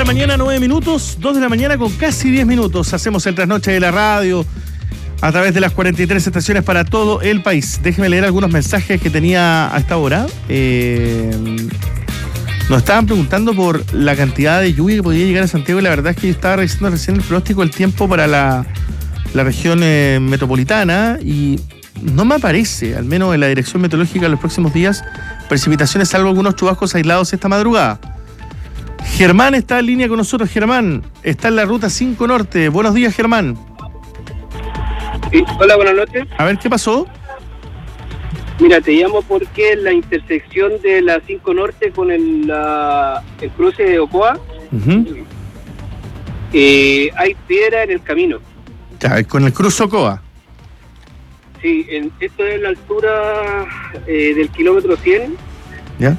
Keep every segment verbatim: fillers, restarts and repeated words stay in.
la mañana, nueve minutos, dos de la mañana con casi diez minutos. Hacemos el trasnoche de la radio a través de las cuarenta y tres estaciones para todo el país. Déjeme leer algunos mensajes que tenía a esta hora. Eh, nos estaban preguntando por la cantidad de lluvia que podía llegar a Santiago y la verdad es que yo estaba revisando recién el pronóstico del tiempo para la, la región eh, metropolitana y no me aparece, al menos en la dirección meteorológica, en los próximos días, precipitaciones, salvo algunos chubascos aislados esta madrugada. Germán está en línea con nosotros. Germán, está en la ruta cinco Norte. Buenos días, Germán. Sí, hola, buenas noches. A ver, ¿qué pasó? Mira, te llamo porque en la intersección de la cinco Norte con el, la, el cruce de Ocoa, uh-huh. eh, hay piedra en el camino. Ya, con el cruce Ocoa. Sí, en, esto es la altura eh, del kilómetro cien. ¿Ya?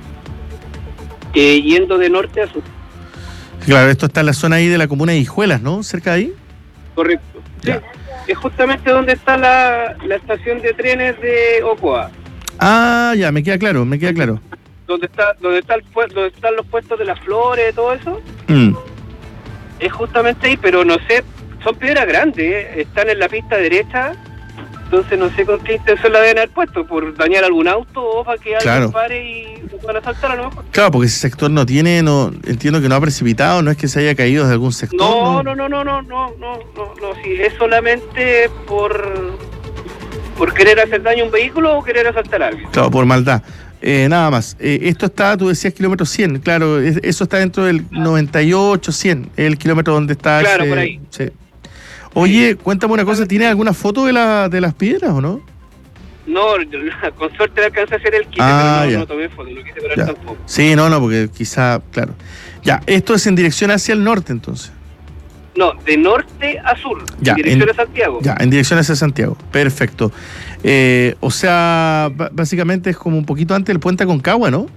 Eh, yendo de norte a sur. Claro, esto está en la zona ahí de la comuna de Hijuelas, ¿no? ¿Cerca de ahí? Correcto. Sí, ya. Es justamente donde está la, la estación de trenes de Ocoa. Ah, ya, me queda claro, me queda claro. Donde está, donde está el, donde están los puestos de las flores, todo eso. Mm. Es justamente ahí, pero no sé, son piedras grandes, ¿eh? Están en la pista derecha. Entonces no sé con qué intención la deben haber puesto, por dañar algún auto o para que alguien claro. pare y lo puedan asaltar a lo mejor. Claro, porque ese sector no tiene, no entiendo que no ha precipitado, no es que se haya caído desde algún sector. No, no, no, no, no, no, no, no, no, sí, es solamente por por querer hacer daño a un vehículo o querer asaltar a alguien. Claro, por maldad. Eh, nada más. Eh, esto está, tú decías kilómetro cien, claro, es, eso está dentro del noventa y ocho, cien, el kilómetro donde está. Claro, ese, por ahí. Sí. Oye, cuéntame una cosa, ¿tienes alguna foto de, la, de las piedras o no? No, con suerte le alcancé a hacer el kit, ah, pero no, ya. no tomé foto, no quise parar ya. tampoco. Sí, no, no, porque quizá, claro. Ya, esto es en dirección hacia el norte entonces. No, de norte a sur, ya, en dirección en, a Santiago. Ya, en dirección hacia Santiago, perfecto. Eh, o sea, b- básicamente es como un poquito antes del puente Aconcagua, ¿no?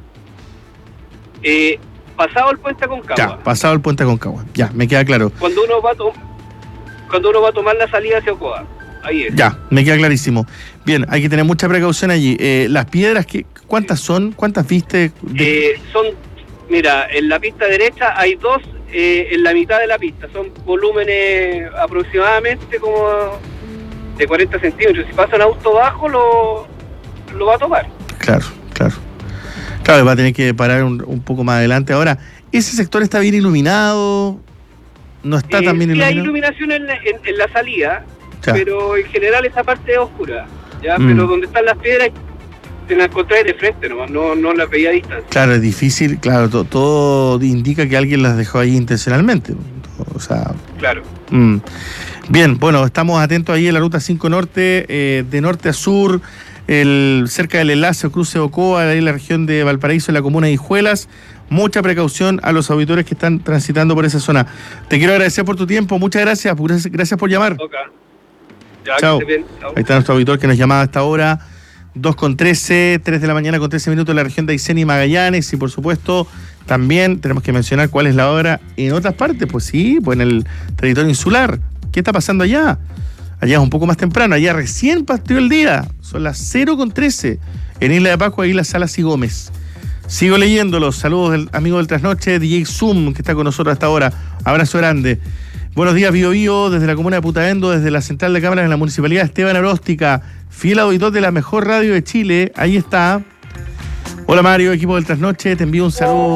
Eh, pasado el puente Aconcagua. Ya, pasado el puente Aconcagua, ya, me queda claro. Cuando uno va a to- cuando uno va a tomar la salida hacia Ocoa, ahí es. Ya, me queda clarísimo. Bien, hay que tener mucha precaución allí. Eh, las piedras, ¿qué, ¿cuántas son? ¿Cuántas viste? De... Eh, son, mira, en la pista derecha hay dos, eh, en la mitad de la pista. Son volúmenes aproximadamente como de cuarenta centímetros. Si pasa un auto bajo, lo, lo va a tomar. Claro, claro. Claro, va a tener que parar un, un poco más adelante. Ahora, ¿ese sector está bien iluminado? ¿No está eh, tan bien sí iluminado? hay iluminación en, en, en la salida, ya. Pero en general esa parte es oscura. Ya, mm. Pero donde están las piedras, te las encontrás de frente nomás, no, no las veía a distancia. Claro, es difícil, claro, to, todo indica que alguien las dejó ahí intencionalmente. O sea... Claro. Mm. Bien, bueno, estamos atentos ahí en la ruta cinco Norte, eh, de norte a sur, el, cerca del enlace o cruce Ocoa, ahí en la región de Valparaíso, en la comuna de Hijuelas. Mucha precaución a los auditores que están transitando por esa zona. Te quiero agradecer por tu tiempo, muchas gracias, gracias, gracias por llamar. Okay. Ya, chao. Que esté bien. Chao. Ahí está nuestro auditor que nos llamaba hasta ahora, dos con trece, tres de la mañana con trece minutos en la región de Aysén y Magallanes, y por supuesto también tenemos que mencionar cuál es la hora en otras partes, pues sí, pues en el territorio insular. ¿Qué está pasando allá? Allá es un poco más temprano, allá recién partió el día, son las cero con trece, en Isla de Pascua, Isla Salas y Gómez. Sigo leyéndolos, saludos del amigo del Trasnoche, D J Zoom, que está con nosotros hasta ahora, abrazo grande. Buenos días, Bio Bio, desde la comuna de Putaendo, desde la central de cámaras en la municipalidad Esteban Aróstica, fiel auditor de la mejor radio de Chile, ahí está. Hola Mario, equipo del Trasnoche, te envío un saludo.